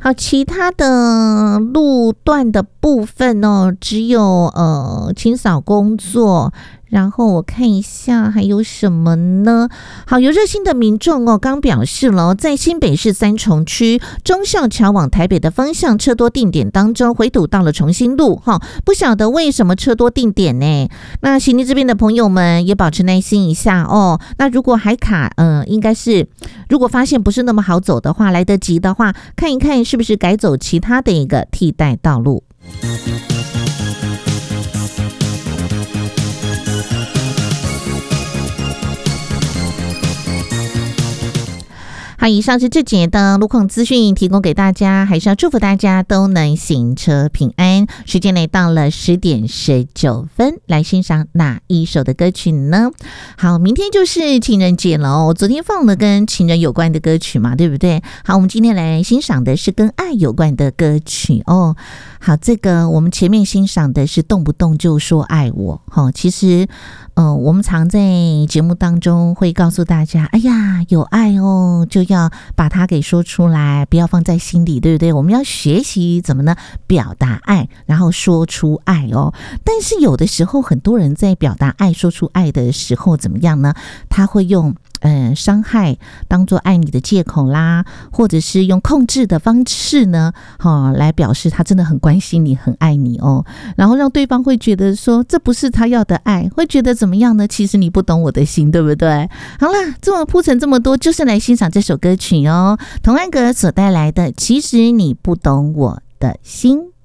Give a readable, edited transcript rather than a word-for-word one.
好，其他的路段的部分哦，只有清扫工作。然后我看一下还有什么呢？好，有热心的民众哦，刚表示了，在新北市三重区忠孝桥往台北的方向车多定点当中，回堵到了重新路哈，不晓得为什么车多定点呢？那悉尼这边的朋友们也保持耐心一下哦。那如果还卡，应该是如果发现不是那么好走的话，来得及的话，看一看是不是改走其他的一个替代道路。好，以上是这节的路况资讯提供给大家，还是要祝福大家都能行车平安。时间来到了10点19分，来欣赏哪一首的歌曲呢？好，明天就是情人节了哦，昨天放了跟情人有关的歌曲嘛，对不对？好，我们今天来欣赏的是跟爱有关的歌曲哦。好，这个我们前面欣赏的是动不动就说爱我，其实我们常在节目当中会告诉大家，哎呀，有爱哦，就要把它给说出来，不要放在心里，对不对？我们要学习怎么呢？表达爱，然后说出爱哦。但是有的时候，很多人在表达爱、说出爱的时候，怎么样呢？他会用伤害当做爱你的借口啦，或者是用控制的方式呢，来表示他真的很关心你，很爱你哦，然后让对方会觉得说这不是他要的爱，会觉得怎么样呢？其实你不懂我的心，对不对？好啦，这么铺陈这么多，就是来欣赏这首歌曲哦，童安格所带来的《其实你不懂我的心》。